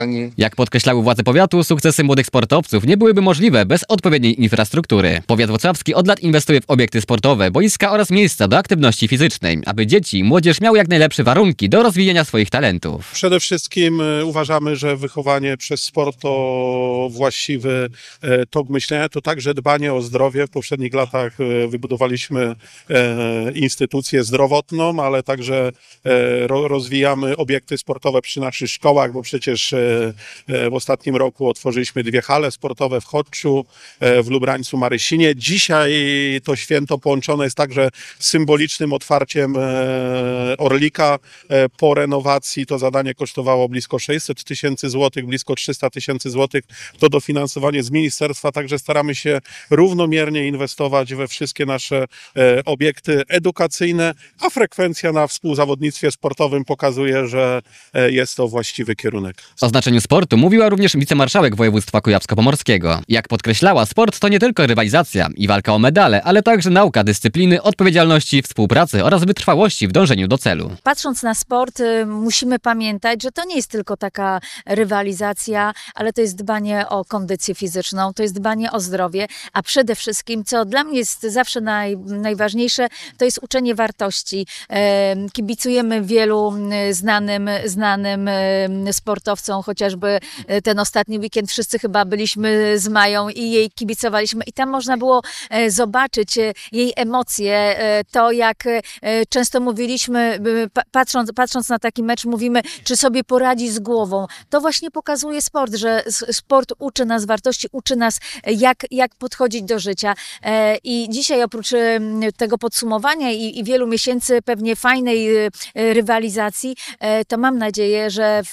Jak podkreślały władze powiatu, sukcesy młodych sportowców nie byłyby możliwe bez odpowiedniej infrastruktury. Powiat włocławski od lat inwestuje w obiekty sportowe, boiska oraz miejsca do aktywności fizycznej, aby dzieci i młodzież miały jak najlepsze warunki do rozwijania swoich talentów. Przede wszystkim uważamy, że wychowanie przez sport to właściwy tok myślenia, to także dbanie o zdrowie. W poprzednich latach wybudowaliśmy instytucję zdrowotną, ale także rozwijamy obiekty sportowe przy naszych szkołach, bo przecież w ostatnim roku otworzyliśmy 2 hale sportowe w Chodczu, w Lubrańcu, Marysinie. Dzisiaj to święto połączone jest także z symbolicznym otwarciem Orlika. Po renowacji to zadanie kosztowało blisko 600 000 złotych, blisko 300 000 złotych. To dofinansowanie z ministerstwa, także staramy się równomiernie inwestować we wszystkie nasze obiekty edukacyjne, a frekwencja na współzawodnictwie sportowym pokazuje, że jest to właściwy kierunek. O znaczeniu sportu mówiła również wicemarszałek województwa kujawsko-pomorskiego. Jak podkreślała, sport to nie tylko rywalizacja i walka o medale, ale także nauka dyscypliny, odpowiedzialności, współpracy oraz wytrwałości w dążeniu do celu. Patrząc na sport, musimy pamiętać, że to nie jest tylko taka rywalizacja, ale to jest dbanie o kondycję fizyczną, to jest dbanie o zdrowie, a przede wszystkim, co dla mnie jest zawsze najważniejsze, to jest uczenie wartości. Kibicujemy wielu znanym sportowcom, chociażby ten ostatni weekend wszyscy chyba byliśmy z Mają i jej kibicowaliśmy i tam można było zobaczyć jej emocje, to jak często mówiliśmy, patrząc na taki mecz, mówimy, czy sobie poradzi z głową. To właśnie pokazuje sport, że sport uczy nas wartości, uczy nas jak podchodzić do życia i dzisiaj oprócz tego podsumowania i wielu miesięcy pewnie fajnej rywalizacji, to mam nadzieję, że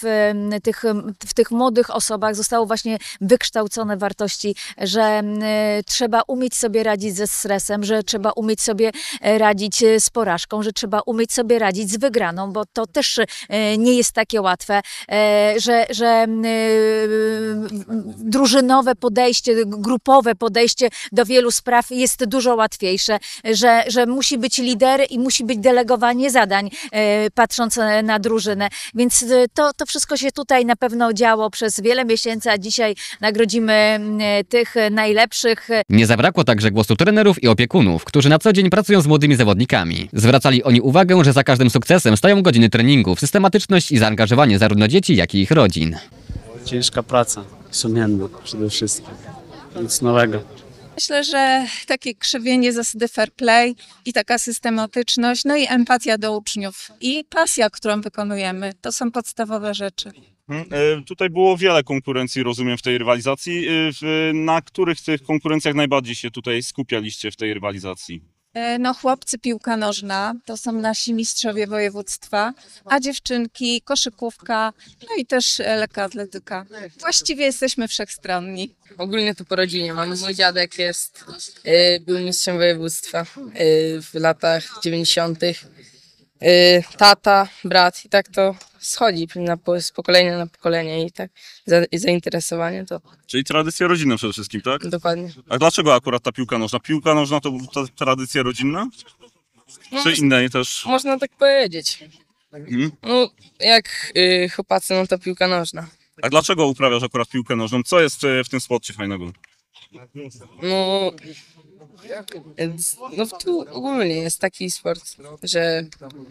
w tych młodych osobach zostało właśnie wykształcone wartości, że trzeba umieć sobie radzić ze stresem, że trzeba umieć sobie radzić z porażką, że trzeba umieć sobie radzić z wygraną, bo to też nie jest takie łatwe, że drużynowe podejście, grupowe podejście do wielu spraw jest dużo łatwiejsze, że musi być lider i musi być delegowanie zadań, patrząc na drużynę. Więc to wszystko się tutaj na pewno działo przez wiele miesięcy, a dzisiaj nagrodzimy tych najlepszych. Nie zabrakło także głosu trenerów i opiekunów, którzy na co dzień pracują z młodymi zawodnikami. Zwracali oni uwagę, że za każdym sukcesem stoją godziny treningów, systematyczność i zaangażowanie zarówno dzieci, jak i ich rodzin. Ciężka praca, sumienna przede wszystkim. Nic nowego. Myślę, że takie krzewienie zasady fair play i taka systematyczność, no i empatia do uczniów i pasja, którą wykonujemy, to są podstawowe rzeczy. Tutaj było wiele konkurencji, rozumiem, w tej rywalizacji. Na których tych konkurencjach najbardziej się tutaj skupialiście w tej rywalizacji? No chłopcy piłka nożna, to są nasi mistrzowie województwa, a dziewczynki koszykówka, no i też lekkoatletyka. Właściwie jesteśmy wszechstronni. Ogólnie to po rodzinie. Mój dziadek był mistrzem województwa w latach 90. Tata, brat i tak to schodzi z pokolenia na pokolenie i tak zainteresowanie to. Czyli tradycja rodzinna przede wszystkim, tak? Dokładnie. A dlaczego akurat ta piłka nożna? Piłka nożna to tradycja rodzinna? Czy innej też? Można tak powiedzieć. Mhm. No, jak chłopacy, no to piłka nożna. A dlaczego uprawiasz akurat piłkę nożną? Co jest w tym sporcie fajnego? No tu ogólnie jest taki sport, że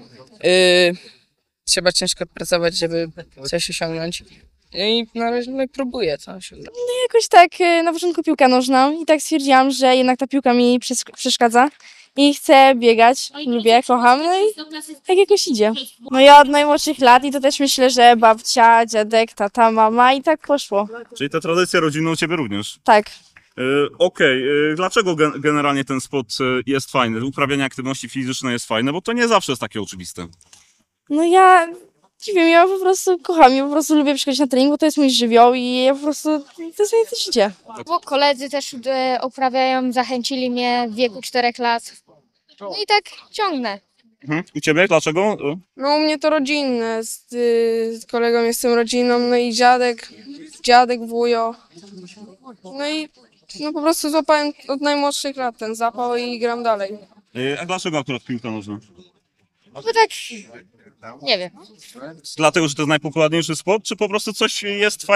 trzeba ciężko pracować, żeby coś osiągnąć. I na razie próbuję to osiągnąć. No jakoś tak na początku piłka nożna i tak stwierdziłam, że jednak ta piłka mi przeszkadza i chcę biegać, lubię, kocham, no i tak jakoś idzie. No ja od najmłodszych lat i to też myślę, że babcia, dziadek, tata, mama i tak poszło. Czyli ta tradycja rodzinna u ciebie również? Tak. Okej. Dlaczego generalnie ten sport jest fajny? Uprawianie aktywności fizycznej jest fajne, bo to nie zawsze jest takie oczywiste. No ja nie wiem, ja po prostu kocham, ja po prostu lubię przychodzić na trening, bo to jest mój żywioł i ja po prostu, to jest moje życie. Bo koledzy też uprawiają, zachęcili mnie w wieku 4 lat. No i tak ciągnę. U ciebie? Dlaczego? No u mnie to rodzinne, z kolegą jestem rodziną, no i dziadek, wujo. No i po prostu złapałem od najmłodszych lat ten zapał i gram dalej. A dlaczego akurat piłka nożna? Bo tak, nie wiem. Dlatego, że to jest najpopularniejszy sport, czy po prostu coś jest